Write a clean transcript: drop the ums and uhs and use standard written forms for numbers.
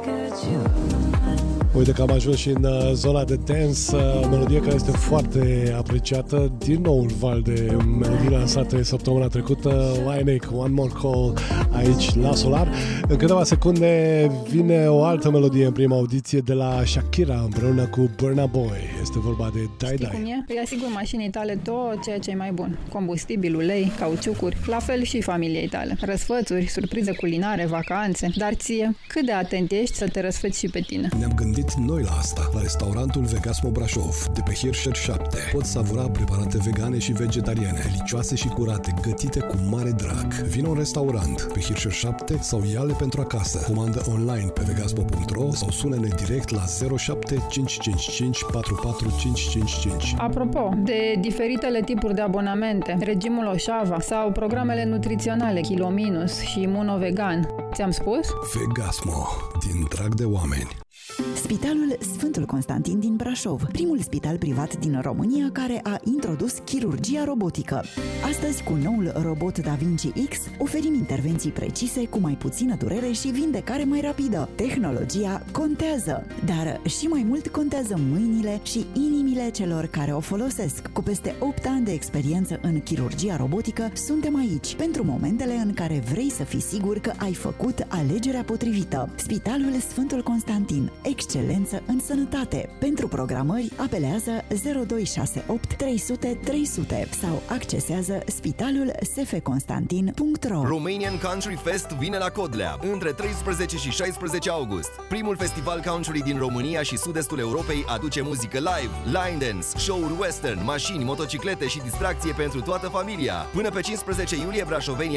Uite că am ajuns și în zona de dance, melodie care este foarte apreciată. Din nou un val de melodii lansate săptămâna trecută. Lionic, One More Call, aici la Solar. În câteva secunde vine o altă melodie în prima audiție de la Shakira împreună cu Burna Boy. Este vorba de Die Die. Știi cum e? Îi asigur mașinii tale tot ceea ce e mai bun. Combustibil, ulei, cauciucuri, la fel și familiei tale. Răsfățuri, surprize culinare, vacanțe. Dar ție, cât de atent ești să te răsfăți și pe tine? Ne-am gândit noi la asta. La restaurantul Vegasmo Brașov, de pe Hirscher 7, poți savura preparate vegane și vegetariane, delicioase și curate, gătite cu mare drag. Vino în restaurant pe Hirscher 7 sau ia-le pentru acasă. Comandă online pe vegasmo.ro sau sună-ne direct la 07 555 44555. Apropo de diferitele tipuri de abonamente, regimul Oșava sau programele nutriționale Kilo Minus și Imuno-Vegan, ți-am spus? Vegasmo, din drag de oameni. Spitalul Sfântul Constantin din Brașov, primul spital privat din România care a introdus chirurgia robotică. Astăzi, cu noul robot Da Vinci X, oferim intervenții precise, cu mai puțină durere și vindecare mai rapidă. Tehnologia contează, dar și mai mult contează mâinile și inimile celor care o folosesc. Cu peste 8 ani de experiență în chirurgia robotică, suntem aici pentru momentele în care vrei să fii sigur că ai făcut alegerea potrivită. Spitalul Sfântul Constantin. Excelență în sănătate. Pentru programări, apelează 0268 300 300 sau accesează spitalulsfconstantin.ro. Romanian Country Fest vine la Codlea între 13 și 16 august. Primul festival country din România și sud-estul Europei aduce muzică live, line dance, show-uri western, mașini, motociclete și distracție pentru toată familia. Până pe 15 iulie, brașovenii